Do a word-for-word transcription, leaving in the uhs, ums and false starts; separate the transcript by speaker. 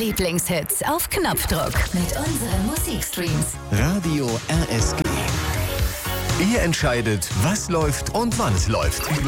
Speaker 1: Lieblingshits auf Knopfdruck mit unseren Musikstreams.
Speaker 2: Radio R S G. Ihr entscheidet, was läuft und wann es läuft.